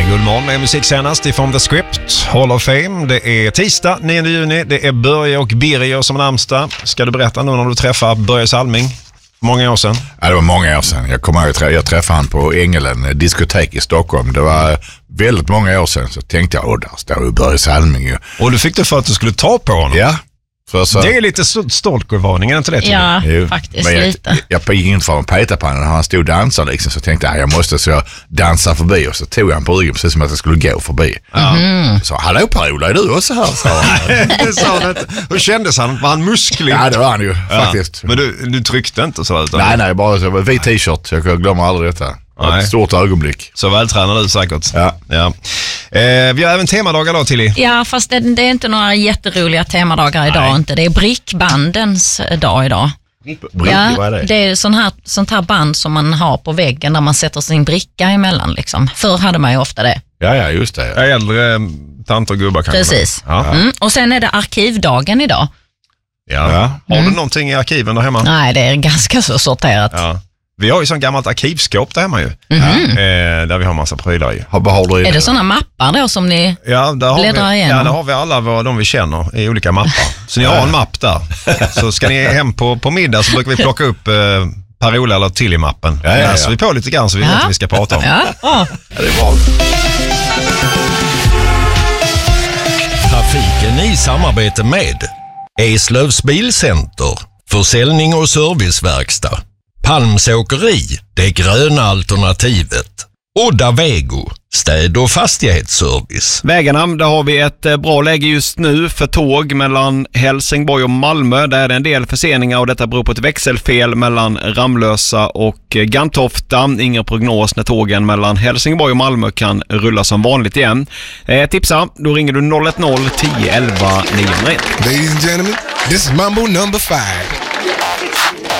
Guldmorgon med musik senast ifrån The Script, Hall of Fame. Det är tisdag 9 juni, det är Börje och Birger som namnsdag. Ska du berätta nu när du träffar Börje Salming? Många år sedan. Ja, det var många år sedan. Jag träffade han på Ängelen diskotek i Stockholm. Det var väldigt många år sedan. Så tänkte jag, där står ju Börje Salming ju. Och du fick det för att du skulle ta på honom? Ja. Så, det är lite stalkervarning, är inte det? Ja, faktiskt men lite. Jag gick in för att peta på honom när han stod och dansade liksom, så tänkte jag måste så dansa förbi, och så tog han på ryggen precis som att jag skulle gå förbi. Så, hallå Per-Ola, är du också här? Sa han. Hur kändes han? Var han musklig? Ja, det var han ju faktiskt. Men du tryckte inte så utan... Nej, bara så vit t-shirt. Jag glömmer aldrig detta. Ett stort ögonblick. Så vältränad du säkert. Ja. Vi har även temadagar då, Tilly. Ja, fast det är inte några jätteroliga temadagar idag. Inte. Det är brickbandens dag idag. Vad är det? Det är sånt här band som man har på väggen där man sätter sin bricka emellan. Liksom. Förr hade man ju ofta det. Ja, just det. Ja. Äldre tant och gubbar kanske. Precis. Ja. Och sen är det arkivdagen idag. Ja. Har du någonting i arkiven där hemma? Nej, det är ganska så sorterat. Ja. Vi har ju sån gammalt arkivskåp där hemma ju. Där vi har massa prylar i. Är det såna mappar då som ni bläddrar igenom? Ja, där har vi alla de vi känner i olika mappar. Så ni har en mapp där. Så ska ni hem på middag så brukar vi plocka upp Per-Ola eller Tilly-mappen. Så vi på lite grann så vi vet vad vi ska prata om. Ja, det är bra. Trafiken i samarbete med Eslövs Bilcenter, försäljning och serviceverkstad. Palms åkeri, det gröna alternativet. Odda Vego, städ- och fastighetsservice. Vägarna, där har vi ett bra läge just nu för tåg mellan Helsingborg och Malmö. Där är det en del förseningar och detta beror på ett växelfel mellan Ramlösa och Gantofta. Ingen prognos när tågen mellan Helsingborg och Malmö kan rulla som vanligt igen. Tipsa, då ringer du 010 10 11 901. Ladies and gentlemen, this is Mambo number 5.